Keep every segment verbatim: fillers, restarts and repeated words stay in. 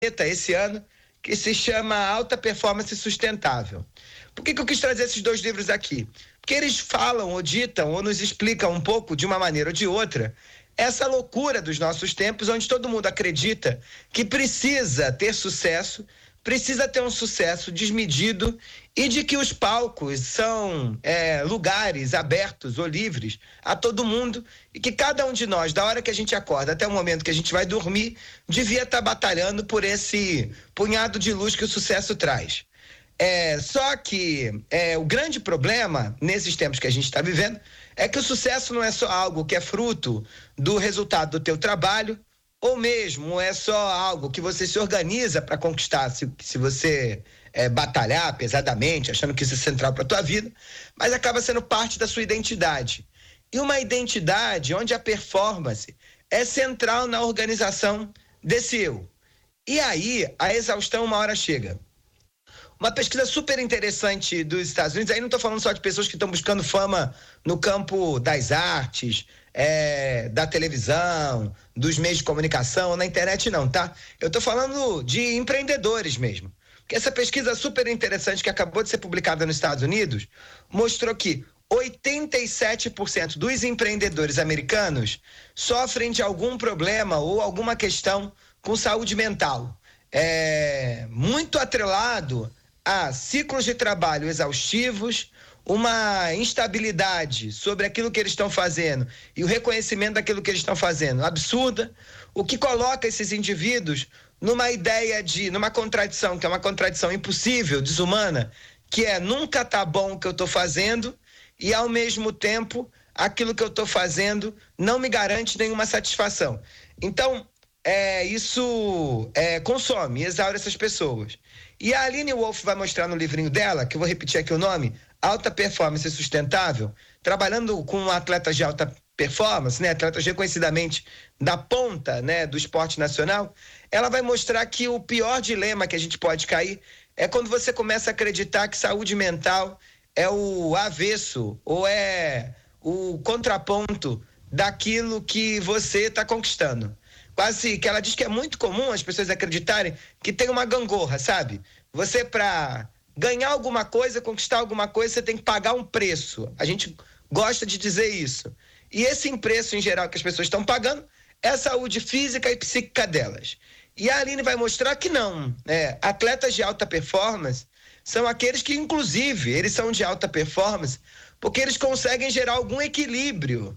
esse ano, que se chama Alta Performance Sustentável. Por que que eu quis trazer esses dois livros aqui? Porque eles falam ou ditam ou nos explicam um pouco, de uma maneira ou de outra, essa loucura dos nossos tempos, onde todo mundo acredita que precisa ter sucesso, precisa ter um sucesso desmedido e de que os palcos são é, lugares abertos ou livres a todo mundo e que cada um de nós, da hora que a gente acorda até o momento que a gente vai dormir, devia estar batalhando por esse punhado de luz que o sucesso traz. É, só que é, o grande problema nesses tempos que a gente está vivendo é que o sucesso não é só algo que é fruto do resultado do teu trabalho, ou mesmo é só algo que você se organiza para conquistar, se, se você é, batalhar pesadamente, achando que isso é central para a tua vida, mas acaba sendo parte da sua identidade. E uma identidade onde a performance é central na organização desse eu. E aí, a exaustão uma hora chega. Uma pesquisa super interessante dos Estados Unidos, aí não estou falando só de pessoas que estão buscando fama no campo das artes, é, da televisão, dos meios de comunicação, na internet não, tá? Eu estou falando de empreendedores mesmo. Porque essa pesquisa super interessante que acabou de ser publicada nos Estados Unidos mostrou que oitenta e sete por cento dos empreendedores americanos sofrem de algum problema ou alguma questão com saúde mental. É muito atrelado a ciclos de trabalho exaustivos, uma instabilidade sobre aquilo que eles estão fazendo e o reconhecimento daquilo que eles estão fazendo absurda, o que coloca esses indivíduos numa ideia de, numa contradição, que é uma contradição impossível, desumana, que é nunca tá bom o que eu estou fazendo e ao mesmo tempo aquilo que eu estou fazendo não me garante nenhuma satisfação. Então, é, isso é, consome, exaure essas pessoas. E a Aline Wolf vai mostrar no livrinho dela, que eu vou repetir aqui o nome, Alta Performance Sustentável, trabalhando com atletas de alta performance, né, atletas reconhecidamente da ponta, né, do esporte nacional. Ela vai mostrar que o pior dilema que a gente pode cair é quando você começa a acreditar que saúde mental é o avesso ou é o contraponto daquilo que você está conquistando. Quase que ela diz que é muito comum as pessoas acreditarem que tem uma gangorra, sabe? Você, para ganhar alguma coisa, conquistar alguma coisa, você tem que pagar um preço. A gente gosta de dizer isso. E esse preço, em geral, que as pessoas estão pagando é a saúde física e psíquica delas. E a Aline vai mostrar que não. É, atletas de alta performance são aqueles que, inclusive, eles são de alta performance porque eles conseguem gerar algum equilíbrio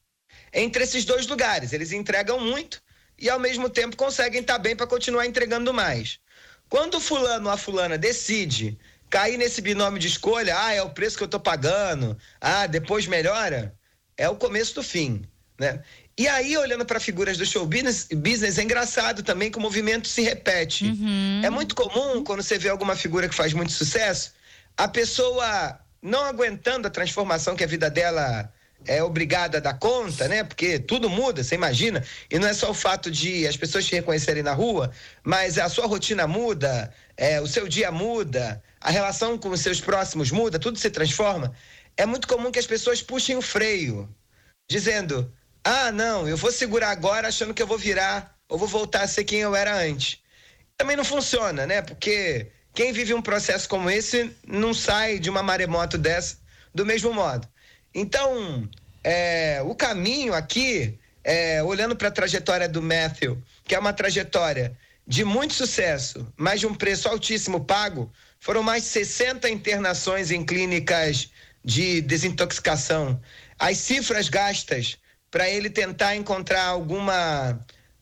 entre esses dois lugares. Eles entregam muito e ao mesmo tempo conseguem estar bem para continuar entregando mais. Quando o fulano ou a fulana decide cair nesse binômio de escolha, ah, é o preço que eu estou pagando, ah, depois melhora, é o começo do fim, né? E aí, olhando para figuras do show business, business, é engraçado também que o movimento se repete. Uhum. É muito comum, quando você vê alguma figura que faz muito sucesso, a pessoa não aguentando a transformação que a vida dela é obrigada a dar conta, né? Porque tudo muda, você imagina. E não é só o fato de as pessoas te reconhecerem na rua, mas a sua rotina muda, é, o seu dia muda, a relação com os seus próximos muda, tudo se transforma. É muito comum que as pessoas puxem o freio, dizendo, ah, não, eu vou segurar agora achando que eu vou virar ou vou voltar a ser quem eu era antes. Também não funciona, né? Porque quem vive um processo como esse não sai de uma maremoto dessa do mesmo modo. Então, é, o caminho aqui, é, olhando para a trajetória do Matthew, que é uma trajetória de muito sucesso, mas de um preço altíssimo pago, foram mais de sessenta internações em clínicas de desintoxicação. As cifras gastas para ele tentar encontrar alguma,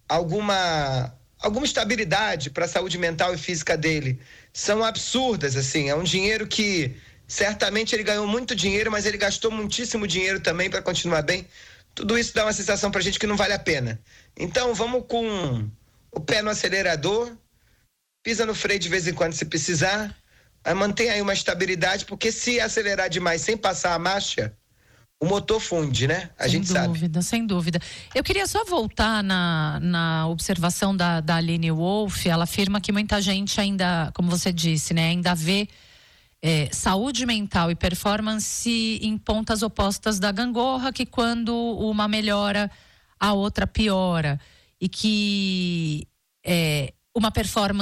alguma, alguma estabilidade para a saúde mental e física dele são absurdas, assim. É um dinheiro que certamente ele ganhou muito dinheiro, mas ele gastou muitíssimo dinheiro também para continuar bem. Tudo isso dá uma sensação pra gente que não vale a pena. Então vamos com o pé no acelerador, pisa no freio de vez em quando se precisar, mantenha aí uma estabilidade, porque se acelerar demais sem passar a marcha, o motor funde, né? A gente sabe. Sem dúvida, sem dúvida. Eu queria só voltar na, na observação da, da Aline Wolf. Ela afirma que muita gente ainda, como você disse, né, ainda vê É, saúde mental e performance em pontas opostas da gangorra, que quando uma melhora, a outra piora. E que é, uma performance